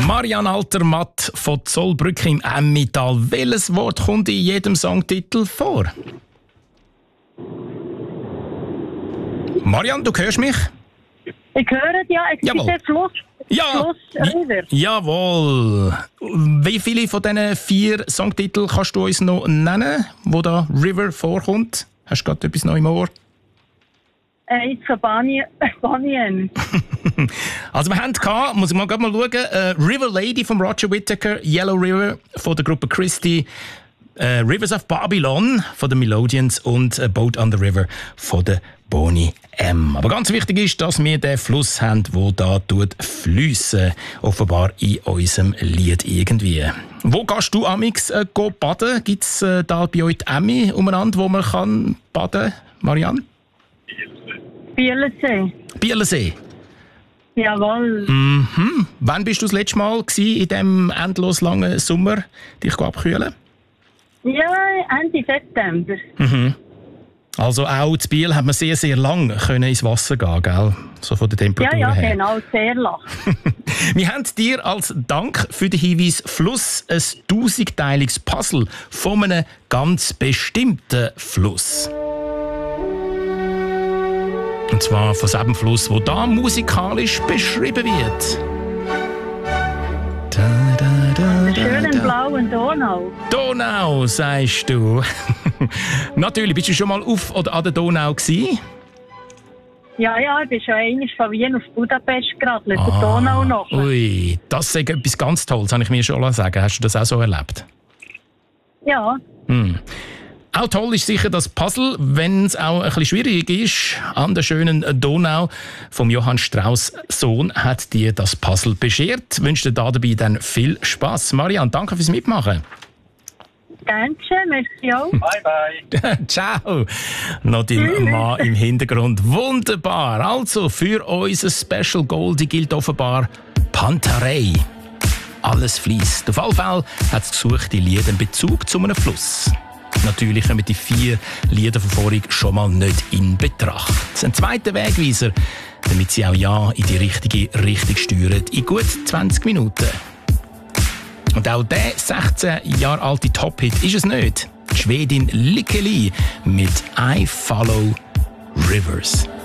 Marianne Altermatt von Zollbrücke im Emmental. Welches Wort kommt in jedem Songtitel vor? Marianne, du hörst mich? Ich höre ja, es ist der Fluss. Ja, River. Jawohl. Wie viele von diesen 4 Songtiteln kannst du uns noch nennen, wo da River vorkommt? Hast du gerade etwas noch im Ohr? It's a Bunyan. Also wir hatten, muss ich mal schauen, River Lady von Roger Whittaker, Yellow River von der Gruppe Christie, Rivers of Babylon von den Melodians und A Boat on the River von der Boney M. Aber ganz wichtig ist, dass wir den Fluss haben, der da fliessen, offenbar in unserem Lied irgendwie. Wo gehst du amix baden? Gibt es da bei euch die Emmi umeinander, wo man kann baden, Marianne? Bielensee. Bielensee? Jawohl. Mhm. Wann bist du das letzte Mal in diesem endlos langen Sommer dich abkühlen? Ja, Ende September. Mhm. Also auch in Biel hat man sehr, sehr lang ins Wasser gehen, gell? So von der Temperatur her. Ja, genau, sehr lang. Wir haben dir als Dank für den Hinweis Fluss ein 1000-teiliges Puzzle von einem ganz bestimmten Fluss. Und zwar von diesem Fluss, der da musikalisch beschrieben wird. Schönen blauen Donau. Donau, sagst du. Natürlich, bist du schon mal auf oder an der Donau gewesen? Ja, ich bin schon einmal von Wien auf Budapest geradelt, der Donau noch. Ui, das ist etwas ganz Tolles, habe ich mir schon sagen. Hast du das auch so erlebt? Ja. Auch toll ist sicher das Puzzle, wenn es auch ein bisschen schwierig ist. An der schönen Donau vom Johann Strauss Sohn hat dir das Puzzle beschert. Ich wünsche dir dabei dann viel Spass. Marianne, danke fürs Mitmachen. Danke, merci auch. Bye, bye. Ciao. Noch dein Mann im Hintergrund. Wunderbar. Also, für unser Special Goldie gilt offenbar Pantarei. Alles fließt. Auf jeden Fall hat das gesuchte Lied einen Bezug zu einem Fluss. Natürlich kommen die 4 Lieder von vorhin schon mal nicht in Betracht. Ein zweiter Wegweiser, damit sie auch in die richtige Richtung steuern, in gut 20 Minuten. Und auch der 16 Jahre alte Top-Hit ist es nicht. Die Schwedin Likkeli mit I Follow Rivers.